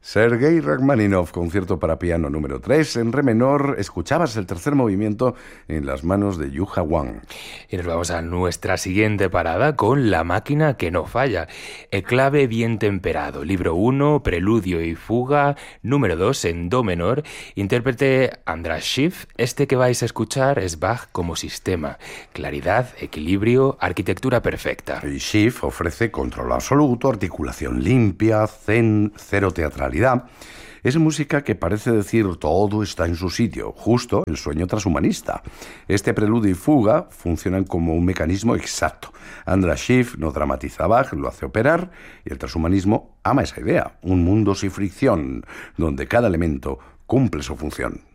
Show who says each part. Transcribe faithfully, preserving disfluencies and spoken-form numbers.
Speaker 1: Sergei Rachmaninoff, concierto para piano número tres, en re menor. Escuchabas el tercer movimiento en las manos de Yuha Wang.
Speaker 2: Y nos vamos a nuestra siguiente parada con La máquina que no falla. El clave bien temperado, libro uno, preludio y fuga, número dos en do menor, intérprete András Schiff. Este que vais a escuchar es Bach como sistema, claridad, equilibrio, arquitectura perfecta.
Speaker 1: Y Schiff ofrece control absoluto, articulación limpia, zen, cero teatralidad. Es música que parece decir todo está en su sitio, justo el sueño transhumanista. Este preludio y fuga funcionan como un mecanismo exacto. András Schiff no dramatiza a Bach, lo hace operar, y el transhumanismo ama esa idea, un mundo sin fricción, donde cada elemento cumple su función.